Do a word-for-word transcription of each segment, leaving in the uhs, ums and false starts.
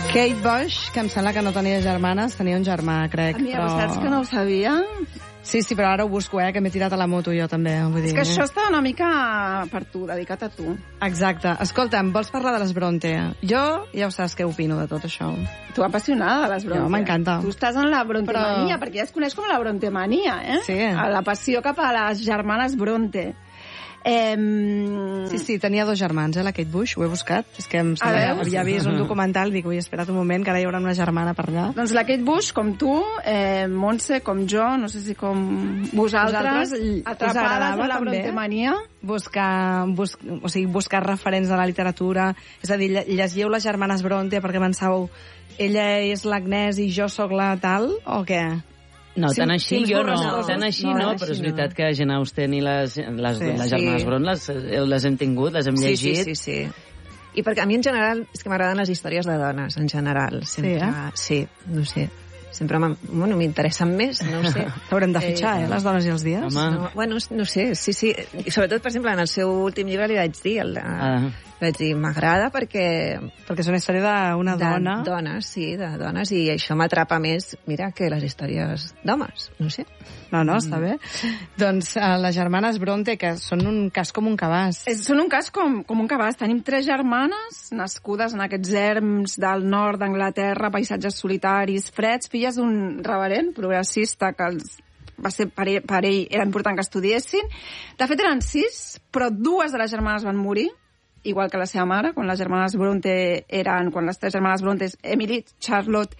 Kate Bush, que em sembla que no tenia germanes, tenia un germà, crec. Mira, però... saps que no ho sabia? Sí, sí, però ara ho busco, eh, que m'he tirat a la moto jo també. Vull dir, És que això eh? està una mica per tu, dedicat a tu. Exacte. Escolta'm, vols parlar de les Bronte? Jo ja ho saps què opino de tot això. Tu apassionada de les Bronte. Jo, m'encanta. Tu estàs en la Brontemania, Però... perquè ja es coneix com la Brontemania, eh? Sí. La passió cap a les germanes Bronte. Eh... Sí, sí, tenia dos germans, eh, la Kate Bush, ho he buscat. És que em sembla, havia vist un documental, dic, ui, espera't un moment, que ara hi haurà una germana per allà. Doncs la Kate Bush, com tu, eh, Montse, com jo, no sé si com vosaltres, vosaltres atrapades a la Brontemania. Buscar, bus, o sigui, buscar referents de la literatura, és a dir, llegiu les germanes Bronte perquè pensàveu, ella és l'Agnès i jo sóc la tal, o què? No, tan així jo no, tan així no, no, així però és no. veritat que Jane Austen i les, les, Sí. les germanes Sí. Bron les, les hem tingut, les hem Sí, llegit. sí, sí, sí. I perquè a mi en general és que m'agraden les històries de dones, en general. Sempre, Sí, eh? Sí, no sé. Sempre m'han- bueno, m'interessen més, no ho sé. T'haurem de fitxar, eh, les dones i els dies. Home. No, bueno, no sé, sí, sí. I sobretot, per exemple, en el seu últim llibre li vaig dir, el de, Ah. vaig dir, m'agrada perquè... Perquè és una història d'una de dona. dones, sí, de dones, i això m'atrapa més, mira, que les històries d'homes, no sé. No, no, està bé. Doncs uh, les germanes Bronte, que són un cas com un cabàs. És, són un cas com, com un cabàs. Tenim tres germanes nascudes en aquests erms del nord d'Anglaterra, paisatges solitaris, freds, filles d'un reverent progressista que els va ser per ell, per ell era important que estudiessin. De fet, eren sis, però dues de les germanes van morir, igual que la seva mare, quan les germanes Bronte eren, quan les tres germanes Bronte, Emily, Charlotte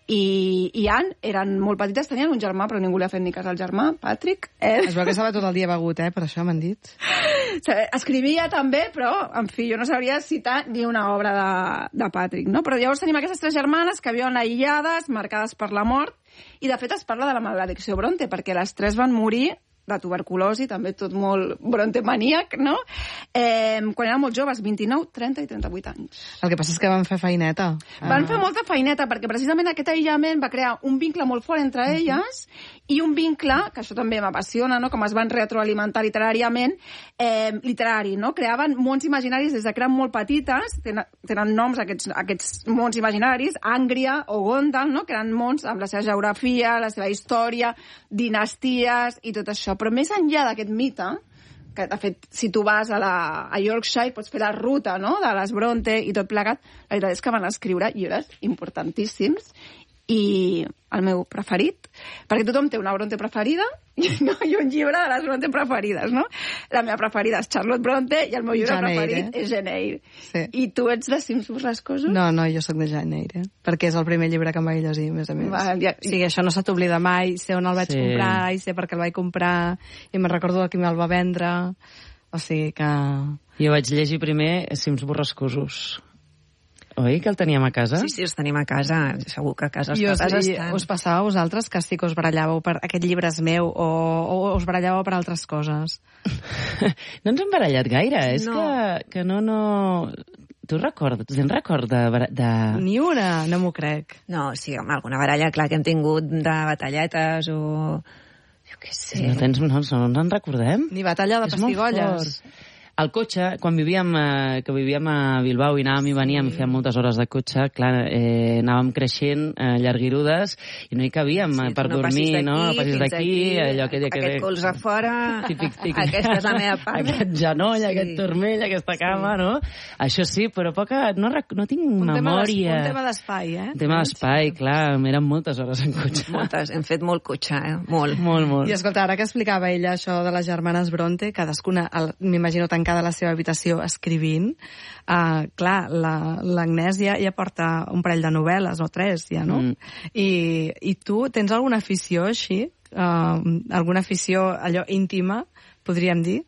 i, i Anne, eren molt petites, tenien un germà, però ningú li ha fet ni cas al germà, Patrick. Eh? Es veu que estava tot el dia begut, eh? Per això m'han dit. Escrivia també, però, en fi, jo no sabria citar ni una obra de, de Patrick, no? Però llavors tenim aquestes tres germanes que viuen aïllades, marcades per la mort, i de fet es parla de la maledicció Bronte, perquè les tres van morir de tuberculosi, també tot molt brontemaníac, no? Eh, quan eren molt joves, vint-i-nou, trenta i trenta-vuit anys. El que passa és que van fer feineta. Van fer molta feineta, perquè precisament aquest aïllament va crear un vincle molt fort entre elles i un vincle, que això també m'apassiona, no? Com es van retroalimentar literàriament, eh, literari, no? Creaven mons imaginaris des de que eren molt petites, tenen, tenen noms aquests, aquests mons imaginaris, Àngria o Gondal, no? Que eren mons amb la seva geografia, la seva història, dinasties i tot això. Però més enllà d'aquest mite, que de fet, si tu vas a, la, a Yorkshire pots fer la ruta, no?, de les Bronte i tot plegat, la veritat és que van escriure llibres importantíssims i el meu preferit, perquè tothom té una Bronte preferida i, no, i un llibre de les Bronte preferides, no? La meva preferida és Charlotte Bronte i el meu llibre Jane preferit Eyre. és Jane Eyre. Sí. I tu ets de Cims Borrascosos? No, no, jo sóc de Jane Eyre, perquè és el primer llibre que em vaig llegir, a més a més. Va, ja- O sigui, això no se t'oblida mai, sé on el vaig Sí. comprar, i sé per què el vaig comprar, i me'n recordo de qui me'l va vendre, o sigui que... Jo vaig llegir primer Cims Borrascosos. Oi, que el teníem a casa? Sí, sí, els tenim a casa, segur que a casa I us, totes i estan. us passava a vosaltres que sí que us barallàveu per aquest llibre és meu o, o us barallàveu per altres coses? No ens hem barallat gaire, és No. que, que no, no... Tu recordes, tu tens record de... de... Ni una, no m'ho crec. No, sí, home, alguna baralla, clar, que hem tingut de batalletes o... Jo què sé. No, tens, no, no ens en recordem? Ni batalla de És molt pessigolles. fort. Al cotxe, quan vivíem, eh, que vivíem a Bilbao i anàvem i veníem, fèiem moltes hores de cotxe, clar, eh, anàvem creixent eh, llarguirudes i no hi cabíem Sí, eh, per tu no dormir, passis no? d'aquí, No passis fins d'aquí, aquí, allò que... que aquest colze a fora, típic, típic. aquesta és la meva part. Aquest genoll, Sí. aquest turmell, aquesta cama, no? Això sí, però poca... No, rec- no tinc Un tema d'es- memòria. Un tema d'espai, eh? Un tema d'espai, clar, eren moltes hores en cotxe. Moltes, hem fet molt cotxe, eh? Molt. Molt, molt. I escolta, ara que explicava ella això de les germanes Bronte, cadascuna, el- m'imagino tancada a la seva habitació escrivint, uh, clar, l'Agnès la, ja, ja porta un parell de novel·les, o tres, ja, no? Mm. I, I tu tens alguna afició així? Uh, alguna afició, allò, íntima, podríem dir?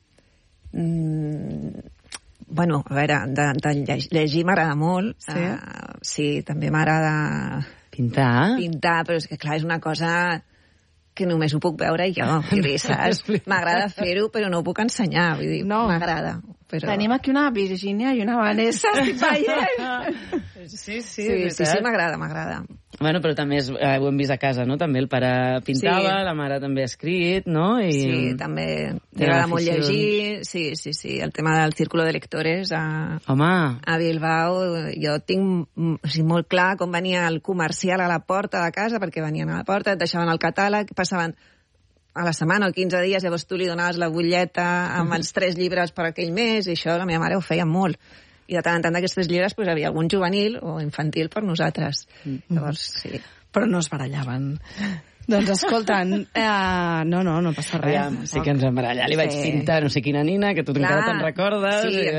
Mm, bueno, a veure, de, de lleg- llegir m'agrada molt. Sí? Uh, sí, també m'agrada Pintar? pintar, però és que, clar, és una cosa que només ho puc veure jo, vull dir, saps? M'agrada fer-ho, però no ho puc ensenyar, vull dir, No. m'agrada. Però... Tenim aquí una Virgínia i una Vanessa, estic veient. Sí, sí, sí, sí, sí m'agrada, m'agrada. Bueno, però també és, eh, ho hem vist a casa, no? També el pare pintava, sí. La mare també ha escrit, no? I... Sí, també m'agrada molt llegir. Sí, sí, sí. El tema del círculo de lectores a, Home. a Bilbao, jo tinc o sigui, molt clar com venia el comercial a la porta de casa, perquè venien a la porta, et deixaven el catàleg, passaven a la setmana o quinze dies, llavors tu li donaves la butlleta amb els tres llibres per aquell mes, i això la meva mare ho feia molt. I de tant en tant d'aquests tres llibres pues, hi havia algun juvenil o infantil per nosaltres. Mm-hmm. Llavors, sí. Però no es barallaven. Doncs escolta, eh, no, no, no passa res. Ja, sí que ens hem barallat. Li vaig pintar no sé quina nina, que tu encara te'n recordes. Sí, i...